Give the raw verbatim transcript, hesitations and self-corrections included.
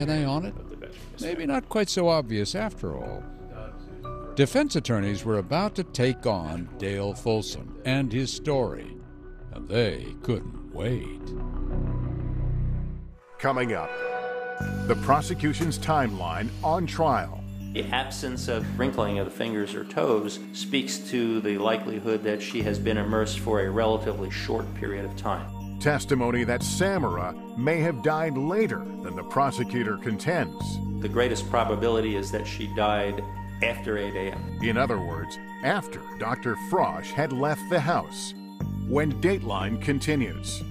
they on it? Maybe not quite so obvious after all. Defense attorneys were about to take on Dale Folsom and his story, and they couldn't wait. Coming up, the prosecution's timeline on trial. The absence of wrinkling of the fingers or toes speaks to the likelihood that she has been immersed for a relatively short period of time. Testimony that Samara may have died later than the prosecutor contends. The greatest probability is that she died after eight a m In other words, after Doctor Frosch had left the house. When Dateline continues.